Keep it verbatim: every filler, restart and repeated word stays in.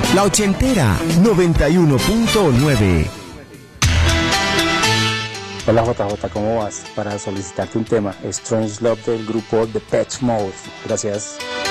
La Ochentera noventa y uno punto nueve. Hola J J, ¿cómo vas? Para solicitarte un tema, Strange Love del grupo Depeche Mode. Gracias.